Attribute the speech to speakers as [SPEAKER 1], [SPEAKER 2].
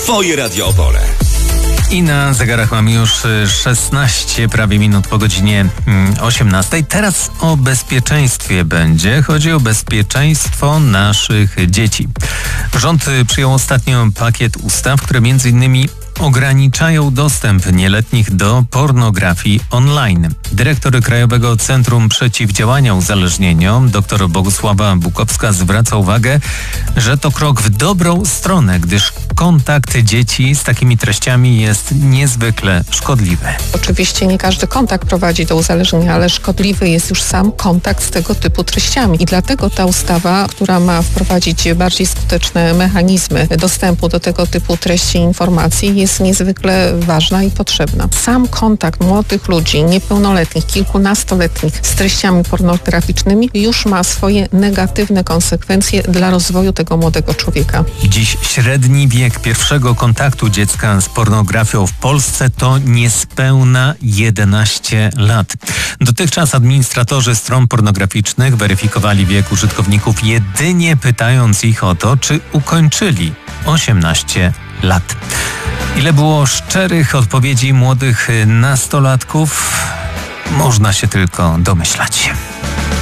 [SPEAKER 1] Twoje Radio Opole.
[SPEAKER 2] I na zegarach mamy już 16 prawie minut po godzinie 18. Teraz o bezpieczeństwie będzie. Chodzi o bezpieczeństwo naszych dzieci. Rząd przyjął ostatnio pakiet ustaw, które m.in. ograniczają dostęp nieletnich do pornografii online. Dyrektor Krajowego Centrum Przeciwdziałania Uzależnieniom, dr Bogusława Bukowska, zwraca uwagę, że to krok w dobrą stronę, gdyż kontakt dzieci z takimi treściami jest niezwykle szkodliwy.
[SPEAKER 3] Oczywiście nie każdy kontakt prowadzi do uzależnienia, ale szkodliwy jest już sam kontakt z tego typu treściami. I dlatego ta ustawa, która ma wprowadzić bardziej skuteczne mechanizmy dostępu do tego typu treści i informacji, jest niezwykle ważna i potrzebna. Sam kontakt młodych ludzi, niepełnoletnich, kilkunastoletnich z treściami pornograficznymi już ma swoje negatywne konsekwencje dla rozwoju tego młodego człowieka.
[SPEAKER 2] Dziś średni wiek pierwszego kontaktu dziecka z pornografią w Polsce to niespełna 11 lat. Dotychczas administratorzy stron pornograficznych weryfikowali wiek użytkowników jedynie pytając ich o to, czy ukończyli 18 lat. Ile było szczerych odpowiedzi młodych nastolatków? Można się tylko domyślać.